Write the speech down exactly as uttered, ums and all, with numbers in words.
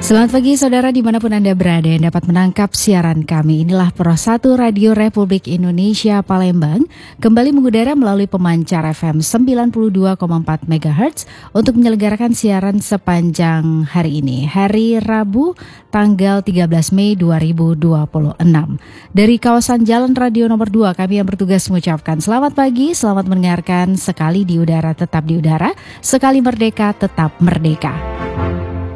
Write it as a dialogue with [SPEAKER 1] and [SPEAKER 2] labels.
[SPEAKER 1] Selamat pagi saudara dimanapun Anda berada yang dapat menangkap siaran kami. Inilah Pro satu Radio Republik Indonesia Palembang kembali mengudara melalui pemancar F M sembilan puluh dua koma empat megahertz untuk menyelenggarakan siaran sepanjang hari ini. Hari Rabu tanggal tiga belas Mei dua ribu dua puluh enam. Dari kawasan Jalan Radio nomor dua kami yang bertugas mengucapkan selamat pagi, selamat mendengarkan. Sekali di udara tetap di udara, sekali merdeka tetap merdeka.